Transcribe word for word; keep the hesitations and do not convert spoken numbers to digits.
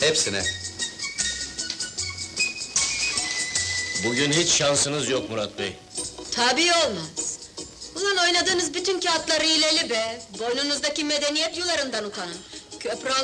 Hepsine. Bugün hiç şansınız yok Murat Bey. Tabii olmaz. Ulan oynadığınız bütün kağıtlar hileli be! Boynunuzdaki medeniyet yularından utanın! Köprü